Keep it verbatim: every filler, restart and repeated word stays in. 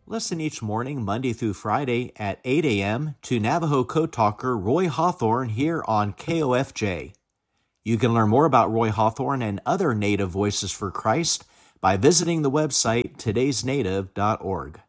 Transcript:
Listen each morning, Monday through Friday at eight a.m. to Navajo Code Talker Roy Hawthorne here on K O F J. You can learn more about Roy Hawthorne and other Native Voices for Christ by visiting the website todays native dot org.